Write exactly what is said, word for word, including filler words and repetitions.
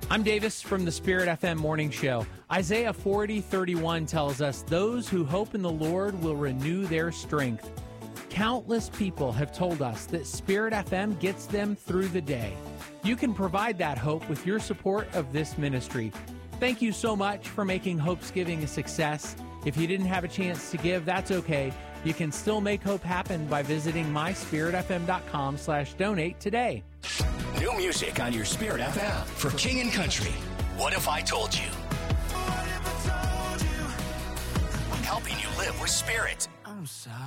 I'm Davis from the Spirit F M Morning Show. Isaiah forty thirty-one tells us, those who hope in the Lord will renew their strength. Countless people have told us that Spirit F M gets them through the day. You can provide that hope with your support of this ministry. Thank you so much for making Hope's Giving a success. If you didn't have a chance to give, that's okay. You can still make hope happen by visiting my spirit f m dot com slash donate today. New music on your Spirit F M for King and Country. What If I Told You? Helping you live with Spirit. I'm sorry.